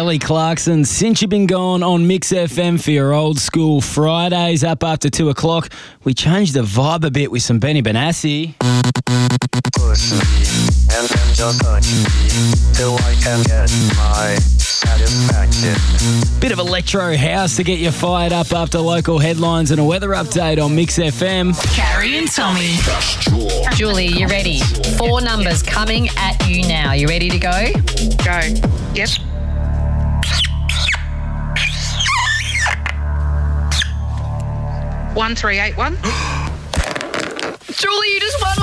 Kelly Clarkson, Since You've Been Gone on Mix FM for your old school Fridays up after 2 o'clock. We changed the vibe a bit with some Benny Benassi. Push me and then just touch me till I can get my satisfaction. Bit of electro house to get you fired up after local headlines and a weather update on Mix FM. Carrie and Tommy. Julie, you ready? 4 numbers coming at you now. You ready to go? Go. Yep. $1,381. Julie, you just won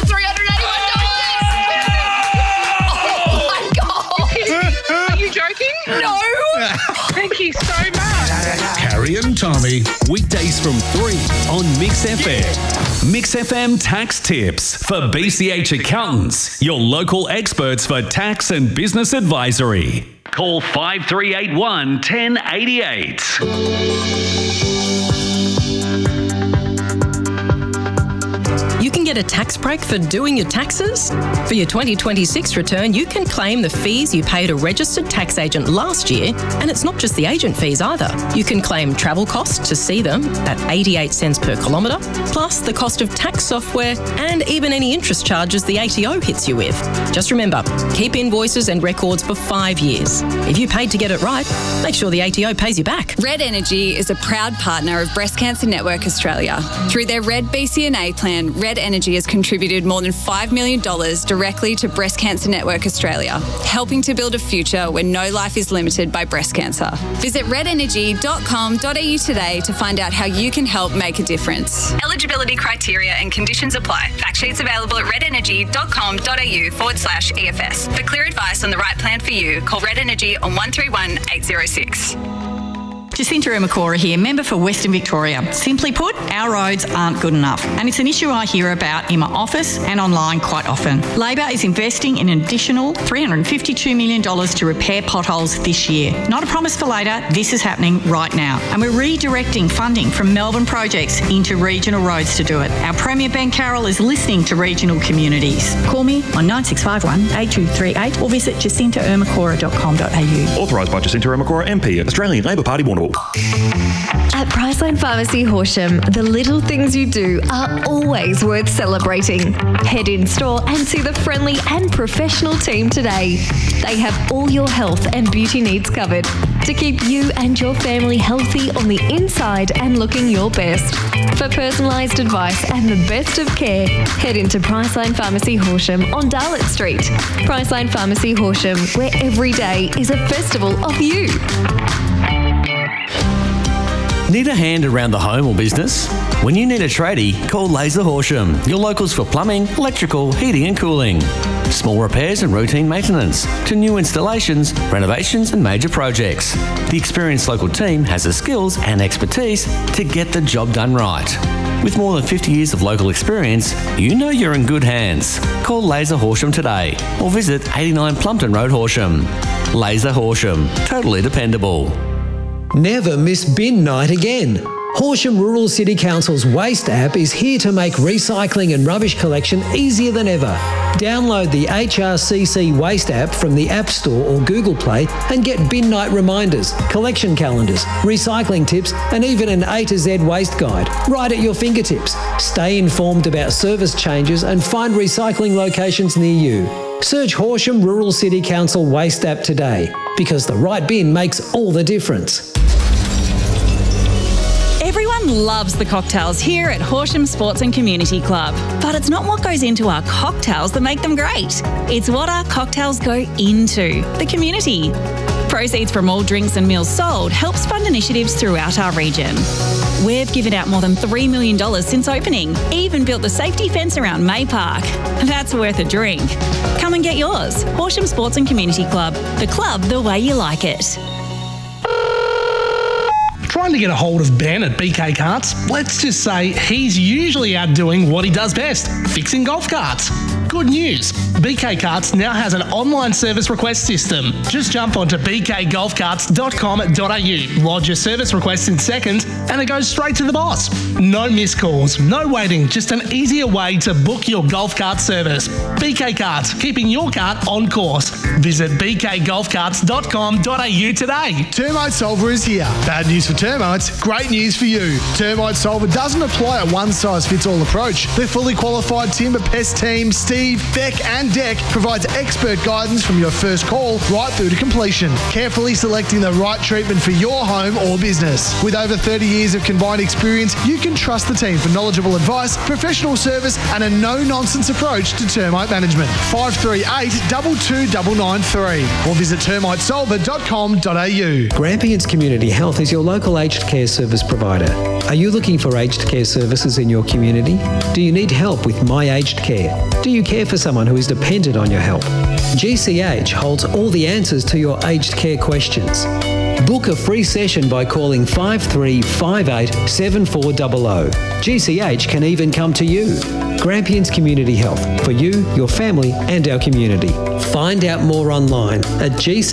$1,381. Oh my God. Are you joking? No. Thank you so much. Carrie and Tommy, weekdays from 3 on Mix FM. Mix FM tax tips for BCH accountants, your local experts for tax and business advisory. Call 5381 1088. You can get a tax break for doing your taxes. For your 2026 return, you can claim the fees you paid a registered tax agent last year, and it's not just the agent fees either. You can claim travel costs to see them at 88 cents per kilometre, plus the cost of tax software and even any interest charges the ATO hits you with. Just remember, keep invoices and records for 5 years. If you paid to get it right, make sure the ATO pays you back. Red Energy is a proud partner of Breast Cancer Network Australia. Through their Red BCNA plan, Red Energy has contributed more than $5 million directly to Breast Cancer Network Australia, helping to build a future where no life is limited by breast cancer. Visit redenergy.com.au today to find out how you can help make a difference. Eligibility criteria and conditions apply. Fact sheets available at redenergy.com.au/EFS. For clear advice on the right plan for you, call Red Energy on 131 806. Jacinta Ermacora here, member for Western Victoria. Simply put, our roads aren't good enough, and it's an issue I hear about in my office and online quite often. Labor is investing in an additional $352 million to repair potholes this year. Not a promise for later, this is happening right now. And we're redirecting funding from Melbourne projects into regional roads to do it. Our Premier Ben Carroll is listening to regional communities. Call me on 9651 8238 or visit jacintaermacora.com.au. Authorised by Jacinta Ermacora MP, Australian Labor Party, Warrnambool. At Priceline Pharmacy Horsham, the little things you do are always worth celebrating. Head in store and see the friendly and professional team today. They have all your health and beauty needs covered to keep you and your family healthy on the inside and looking your best. For personalised advice and the best of care, head into Priceline Pharmacy Horsham on Darlett Street. Priceline Pharmacy Horsham, where every day is a festival of you. Need a hand around the home or business? When you need a tradie, call Laser Horsham, your locals for plumbing, electrical, heating and cooling. Small repairs and routine maintenance, to new installations, renovations and major projects. The experienced local team has the skills and expertise to get the job done right. With more than 50 years of local experience, you know you're in good hands. Call Laser Horsham today or visit 89 Plumpton Road, Horsham. Laser Horsham, totally dependable. Never miss bin night again. Horsham Rural City Council's Waste app is here to make recycling and rubbish collection easier than ever. Download the HRCC Waste app from the App Store or Google Play and get bin night reminders, collection calendars, recycling tips and even an A to Z waste guide right at your fingertips. Stay informed about service changes and find recycling locations near you. Search Horsham Rural City Council Waste app today, because the right bin makes all the difference. Everyone loves the cocktails here at Horsham Sports and Community Club, but it's not what goes into our cocktails that make them great. It's what our cocktails go into, the community. Proceeds from all drinks and meals sold helps fund initiatives throughout our region. We've given out more than $3 million since opening, even built the safety fence around May Park. That's worth a drink. Come and get yours. Horsham Sports and Community Club, the club the way you like it. Trying to get a hold of Ben at BK Karts? Let's just say he's usually out doing what he does best, fixing golf carts. good news. BK Karts now has an online service request system. Just jump onto bkgolfkarts.com.au, lodge your service request in seconds, and it goes straight to the boss. No missed calls, no waiting, just an easier way to book your golf cart service. BK Karts, keeping your cart on course. Visit bkgolfkarts.com.au today. Termite Solver is here. Bad news for termites, great news for you. Termite Solver doesn't apply a one-size-fits-all approach. Their fully qualified timber pest team, Steve, Beck and Deck, provides expert guidance from your first call right through to completion, carefully selecting the right treatment for your home or business. With over 30 years of combined experience, you can trust the team for knowledgeable advice, professional service and a no-nonsense approach to termite management. 538 22993 or visit termitesolver.com.au. Grampians Community Health is your local aged care service provider. Are you looking for aged care services in your community? Do you need help with My Aged Care? Do you care for someone who is dependent on your help? GCH holds all the answers to your aged care questions. Book a free session by calling 5358 7400. GCH can even come to you. Grampians Community Health, for you, your family and our community. Find out more online at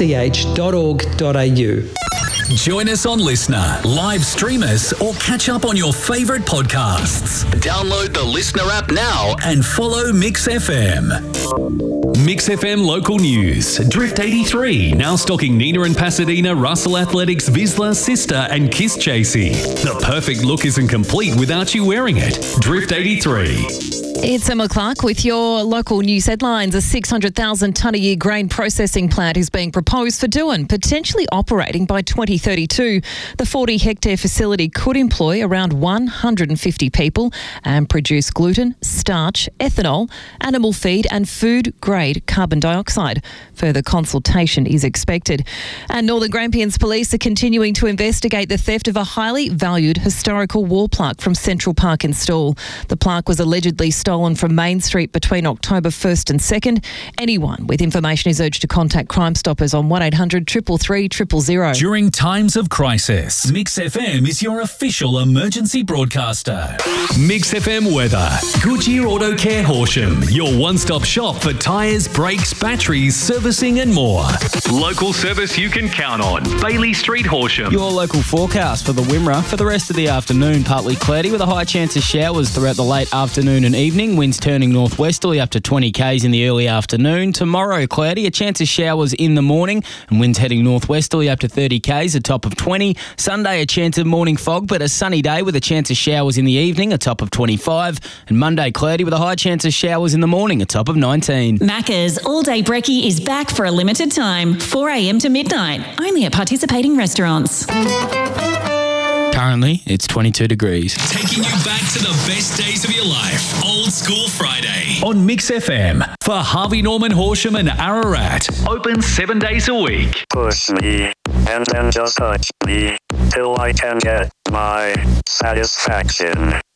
gch.org.au. Join us on Listener, live stream us, or catch up on your favourite podcasts. Download the Listener app now and follow Mix FM. Mix FM local news. Drift 83 now stocking Nina and Pasadena, Russell Athletics, Vizsla, Sister and Kiss Chasey. The perfect look isn't complete without you wearing it. Drift 83. It's Emma Clark with your local news headlines. A 600,000 tonne a year grain processing plant is being proposed for Doohan, potentially operating by 2032. The 40-hectare facility could employ around 150 people and produce gluten, starch, ethanol, animal feed and food-grade carbon dioxide. Further consultation is expected. And Northern Grampians Police are continuing to investigate the theft of a highly valued historical wall plaque from Central Park in Stawell. The plaque was allegedly stolen from Main Street between October 1st and 2nd. Anyone with information is urged to contact Crime Stoppers on 1800 333 000. During times of crisis, Mix FM is your official emergency broadcaster. Mix FM weather. Goodyear Auto Care Horsham, your one-stop shop for tyres, brakes, batteries, servicing and more. Local service you can count on. Bailey Street, Horsham. Your local forecast for the Wimmera for the rest of the afternoon, partly cloudy with a high chance of showers throughout the late afternoon and evening. Winds turning northwesterly up to 20 k's in the early afternoon. Tomorrow, cloudy, a chance of showers in the morning and winds heading northwesterly up to 30 k's, a top of 20. Sunday, a chance of morning fog, but a sunny day with a chance of showers in the evening, a top of 25. And Monday, cloudy with a high chance of showers in the morning, a top of 19. Macca's All Day Brekkie is back for a limited time, 4 a.m. to midnight, only at participating restaurants. Currently, it's 22 degrees. Taking you back to the best days of your life. Old School Friday on Mix FM for Harvey Norman, Horsham and Ararat. Open 7 days a week. Push me and then just touch me till I can get my satisfaction.